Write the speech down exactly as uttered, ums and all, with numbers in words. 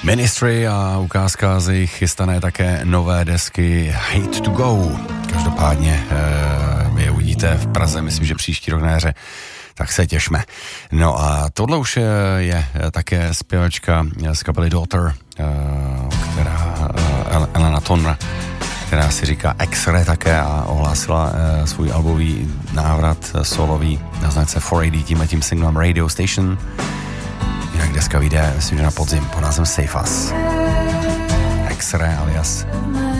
Ministry a ukázka z jejich chystané také nové desky Hate to Go. Každopádně vy je uvidíte v Praze, myslím, že příští rok na jaře, tak se těšme. No a tohle už je také zpěvačka z kapely Daughter, která Elena Tonra, která si říká X-Ray také a ohlásila svůj albový návrat solový na značce four A D tímhletím singlem Radio Station. Jinak deska vyjde, myslím, že na podzim pod názvem Save Us. X-Ray alias